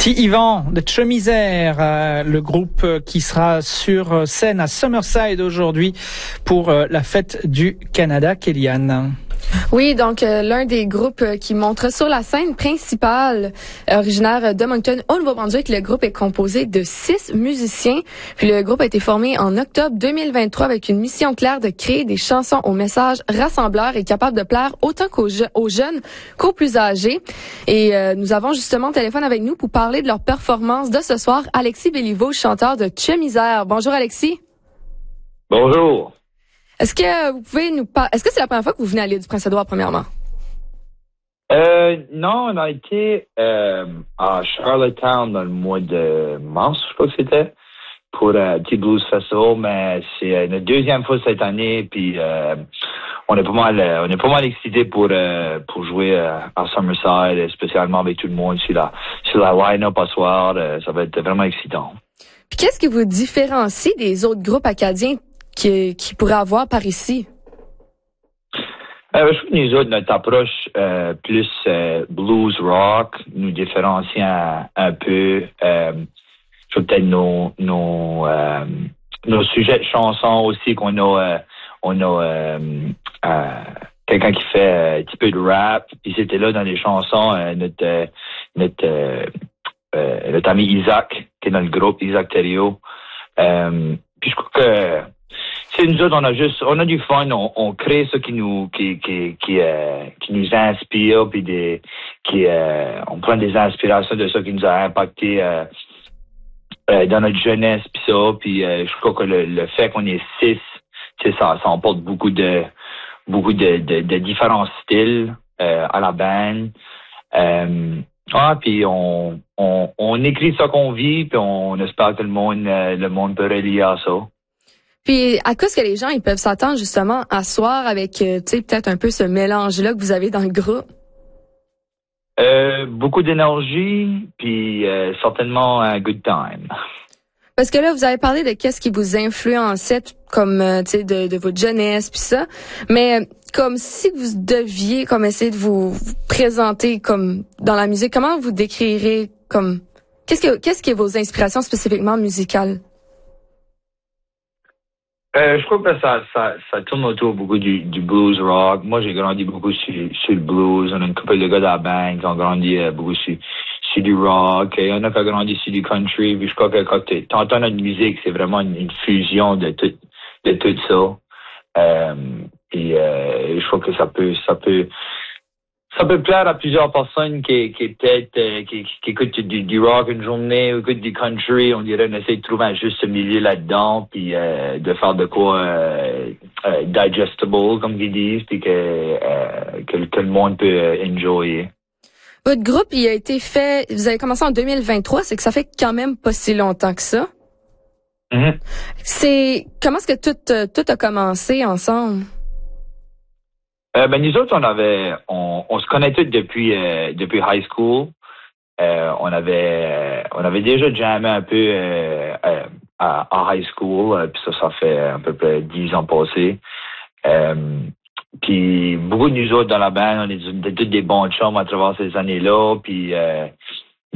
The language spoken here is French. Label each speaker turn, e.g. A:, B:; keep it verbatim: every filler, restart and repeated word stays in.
A: Petit Yvan de Chemisère, euh, le groupe qui sera sur scène à Summerside aujourd'hui pour euh, la fête du Canada. Kéliane.
B: Oui, donc euh, l'un des groupes euh, qui montre sur la scène principale, euh, originaire de Moncton, au Nouveau-Brunswick. Le groupe est composé de six musiciens. Puis le groupe a été formé en octobre deux mille vingt-trois avec une mission claire de créer des chansons au message rassembleur et capable de plaire autant qu'aux je- aux jeunes qu'aux plus âgés. Et euh, nous avons justement le téléphone avec nous pour parler de leur performance de ce soir. Alexis Béliveau, chanteur de Chemisère. Bonjour Alexis.
C: Bonjour.
B: Est-ce que vous pouvez nous parler, est-ce que c'est la première fois que vous venez à l'île du Prince-Édouard premièrement?
C: Euh, non, on a été euh, à Charlottetown dans le mois de mars, je crois que c'était, pour un petit blues festival, mais c'est notre deuxième fois cette année, puis euh, on est pas mal, on est pas mal excités pour euh, pour jouer euh, à Summerside, spécialement avec tout le monde sur la sur la line-up à soir. Euh, ça va être vraiment excitant.
B: Puis qu'est-ce qui vous différencie des autres groupes acadiens qui, qui pourraient avoir par ici?
C: Euh, je trouve que nous autres, notre approche euh, plus euh, blues rock nous différencie un, un peu. Euh, je trouve peut-être nos nos euh, nos sujets de chansons aussi qu'on a euh, on a euh, euh, quelqu'un qui fait euh, un petit peu de rap. Puis c'était là dans les chansons euh, notre euh, notre euh, euh, notre ami Isaac qui est dans le groupe Isaac Thériault. Euh, puis je crois que c'est nous autres, on a juste, on a du fun, on, on crée ce qui nous, qui, qui, qui, euh, qui nous inspire, puis des, qui, euh, on prend des inspirations de ce qui nous a impacté euh, euh, dans notre jeunesse, puis ça, puis euh, je crois que le, le fait qu'on est six, tu sais, ça, ça emporte beaucoup de, beaucoup de, de, de différents styles euh, à la band. Euh, ah, puis on, on, on écrit ce qu'on vit, puis on espère que le monde, euh, le monde peut relier à ça.
B: Puis à cause que les gens ils peuvent s'attendre justement à soir avec euh, tu sais peut-être un peu ce mélange là que vous avez dans le groupe.
C: Euh, beaucoup d'énergie, puis euh, certainement un good time.
B: Parce que là vous avez parlé de qu'est-ce qui vous influençait comme euh, tu sais de, de votre jeunesse puis ça, mais comme si vous deviez comme essayer de vous, vous présenter comme dans la musique, comment vous décrirez comme qu'est-ce que qu'est-ce qui est vos inspirations spécifiquement musicales?
C: Euh, je crois que ça, ça, ça tourne autour beaucoup du, du blues rock. Moi, j'ai grandi beaucoup sur, sur le blues. On a une couple de gars de la band qui ont grandi euh, beaucoup sur, sur du rock. Il y en a qui ont grandi sur du country. Puis je crois que quand tu entends notre musique, c'est vraiment une, une fusion de tout, de tout ça. Euh, et euh, je crois que ça peut, ça peut, ça peut plaire à plusieurs personnes qui, qui peut-être euh, qui, qui écoutent du, du rock une journée ou écoutent du country. On dirait qu'on essaie de trouver un juste milieu là-dedans, puis euh, de faire de quoi euh, euh, digestible, comme ils disent, puis que, euh, que, que le monde peut euh, enjoyer.
B: Votre groupe, il a été fait, vous avez commencé en deux mille vingt-trois, c'est que ça fait quand même pas si longtemps que ça.
C: Mm-hmm.
B: C'est comment est-ce que tout, euh, tout a commencé ensemble?
C: Euh, ben nous autres, on avait, on, on se connaît tous depuis euh, depuis high school. Euh, on avait, on avait déjà jammé un peu euh, euh, à, à high school, euh, puis ça, ça fait à peu près dix ans passés. Euh, puis beaucoup de nous autres dans la band, on est tous des bons chums à travers ces années-là. Puis euh,